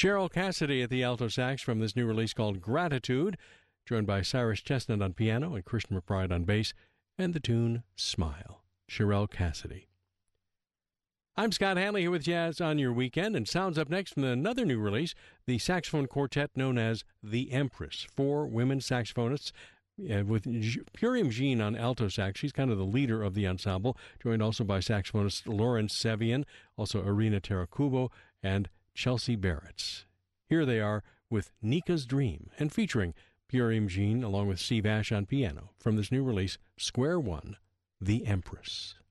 Cheryl Cassidy at the alto sax from this new release called Gratitude, joined by Cyrus Chestnut on piano and Christian McBride on bass, and the tune Smile. Cheryl Cassidy. I'm Scott Hanley here with Jazz on Your Weekend, and sounds up next from another new release, the saxophone quartet known as The Empress. 4 women saxophonists with Purium Jean on alto sax. She's kind of the leader of the ensemble, joined also by saxophonist Lauren Sevian, also Irina Tarakubo, and Chelsea Barrett. Here they are with Nika's Dream, and featuring Purium Jean along with Steve Ash on piano from this new release, Square One, The Empress.